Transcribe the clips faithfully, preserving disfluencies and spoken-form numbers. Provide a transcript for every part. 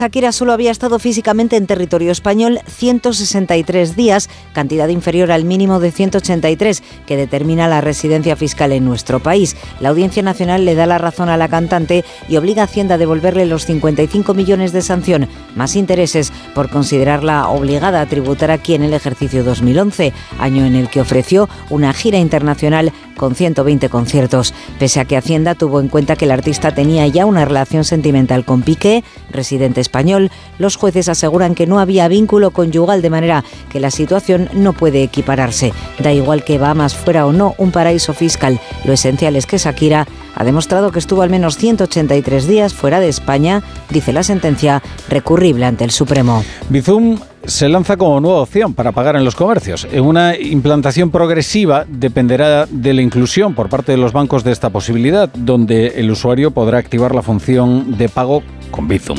Shakira solo había estado físicamente en territorio español ciento sesenta y tres días, cantidad inferior al mínimo de ciento ochenta y tres que determina la residencia fiscal en nuestro país. La Audiencia Nacional le da la razón a la cantante y obliga a Hacienda a devolverle los cincuenta y cinco millones de sanción, más intereses, por considerarla obligada a tributar aquí en el ejercicio dos mil once, año en el que ofreció una gira internacional con ciento veinte conciertos. Pese a que Hacienda tuvo en cuenta que el artista tenía ya una relación sentimental con Piqué, residente español, los jueces aseguran que no había vínculo conyugal, de manera que la situación no puede equipararse. Da igual que Bahamas fuera o no un paraíso fiscal, lo esencial es que Shakira ha demostrado que estuvo al menos ciento ochenta y tres días fuera de España, dice la sentencia, recurrible ante el Supremo. Bizum se lanza como nueva opción para pagar en los comercios. En una implantación progresiva dependerá de la inclusión por parte de los bancos de esta posibilidad, donde el usuario podrá activar la función de pago con Bizum.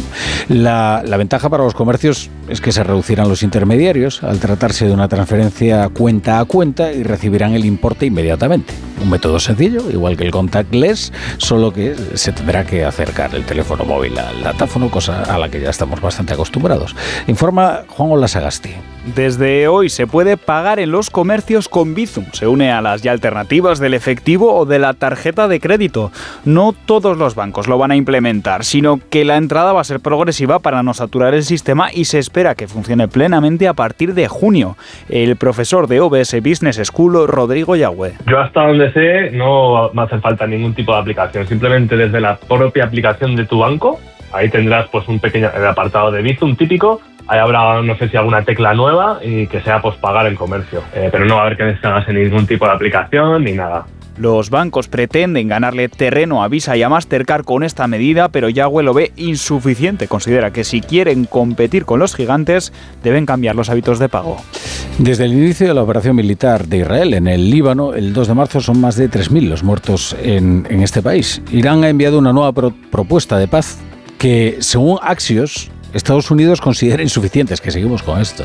La, la ventaja para los comercios es que se reducirán los intermediarios al tratarse de una transferencia cuenta a cuenta y recibirán el importe inmediatamente. Un método sencillo, igual que el contactless, solo que se tendrá que acercar el teléfono móvil al datáfono, cosa a la que ya estamos bastante acostumbrados. Informa Juan Olasagasti. Desde hoy se puede pagar en los comercios con Bizum. Se une a las ya alternativas del efectivo o de la tarjeta de crédito. No todos los bancos lo van a implementar, sino que la entrada va a ser progresiva para no saturar el sistema y se espera que funcione plenamente a partir de junio. El profesor de O B S Business School, Rodrigo Yagüe. Yo hasta donde sé no me hace falta ningún tipo de aplicación. Simplemente desde la propia aplicación de tu banco, ahí tendrás pues un pequeño apartado de Bizum típico. Ahí habrá, no sé si alguna tecla nueva y que sea pues pagar en comercio. Eh, pero no va a haber que descargarse ningún tipo de aplicación ni nada. Los bancos pretenden ganarle terreno a Visa y a Mastercard con esta medida, pero Yagüe lo ve insuficiente. Considera que si quieren competir con los gigantes, deben cambiar los hábitos de pago. Desde el inicio de la operación militar de Israel en el Líbano, el dos de marzo, son más de tres mil los muertos en, en este país. Irán ha enviado una nueva pro- propuesta de paz que, según Axios, Estados Unidos considera insuficientes, que seguimos con esto,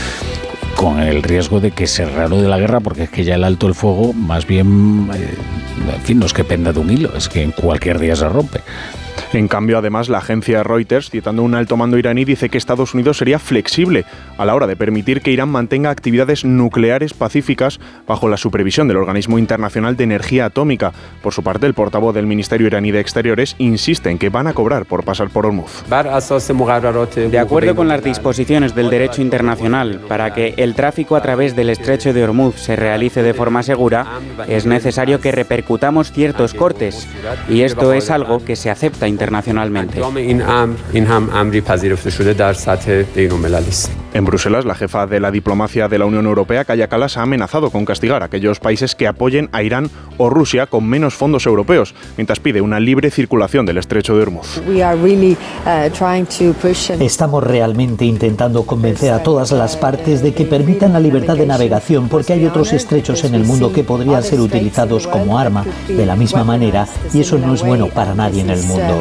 con el riesgo de que se reanude la guerra, porque es que ya el alto el fuego, más bien, eh, en fin, no es que penda de un hilo, es que en cualquier día se rompe. En cambio, además, la agencia Reuters, citando a un alto mando iraní, dice que Estados Unidos sería flexible a la hora de permitir que Irán mantenga actividades nucleares pacíficas bajo la supervisión del Organismo Internacional de Energía Atómica. Por su parte, el portavoz del Ministerio iraní de Exteriores insiste en que van a cobrar por pasar por Hormuz. De acuerdo con las disposiciones del derecho internacional, para que el tráfico a través del estrecho de Hormuz se realice de forma segura, es necesario que repercutamos ciertos cortes, y esto es algo que se acepta internacionalmente. En Bruselas, la jefa de la diplomacia de la Unión Europea, Kaja Kallas, ha amenazado con castigar a aquellos países que apoyen a Irán o Rusia con menos fondos europeos, mientras pide una libre circulación del estrecho de Hormuz. Estamos realmente intentando convencer a todas las partes de que permitan la libertad de navegación, porque hay otros estrechos en el mundo que podrían ser utilizados como arma de la misma manera, y eso no es bueno para nadie en el mundo.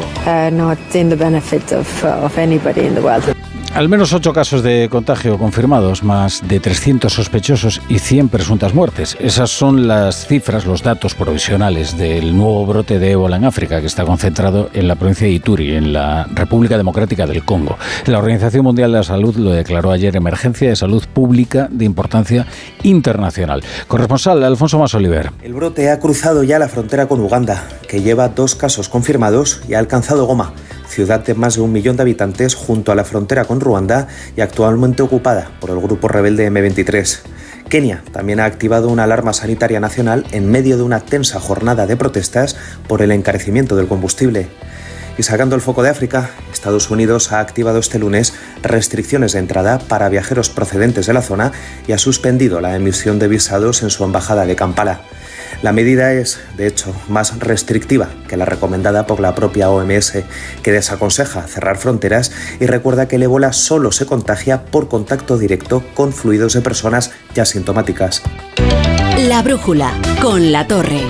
Al menos ocho casos de contagio confirmados, más de trescientos sospechosos y cien presuntas muertes. Esas son las cifras, los datos provisionales del nuevo brote de ébola en África, que está concentrado en la provincia de Ituri, en la República Democrática del Congo. La Organización Mundial de la Salud lo declaró ayer emergencia de salud pública de importancia internacional. Corresponsal Alfonso Masoliver. El brote ha cruzado ya la frontera con Uganda, que lleva dos casos confirmados, y ha alcanzado Goma, ciudad de más de un millón de habitantes junto a la frontera con Ruanda y actualmente ocupada por el grupo rebelde eme veintitrés. Kenia también ha activado una alarma sanitaria nacional en medio de una tensa jornada de protestas por el encarecimiento del combustible. Y sacando el foco de África, Estados Unidos ha activado este lunes restricciones de entrada para viajeros procedentes de la zona y ha suspendido la emisión de visados en su embajada de Kampala. La medida es, de hecho, más restrictiva que la recomendada por la propia O M S, que desaconseja cerrar fronteras y recuerda que el ébola solo se contagia por contacto directo con fluidos de personas ya sintomáticas. La brújula, con La Torre.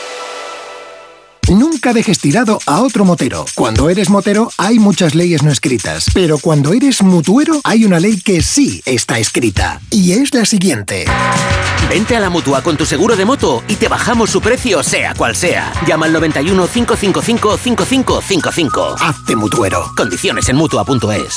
Nunca dejes tirado a otro motero. Cuando eres motero hay muchas leyes no escritas, pero cuando eres mutuero hay una ley que sí está escrita, y es la siguiente. Vente a la Mutua con tu seguro de moto y te bajamos su precio sea cual sea. Llama al noventa y uno, cinco cinco cinco, cinco cinco cinco cinco. Hazte mutuero. Condiciones en mutua punto es.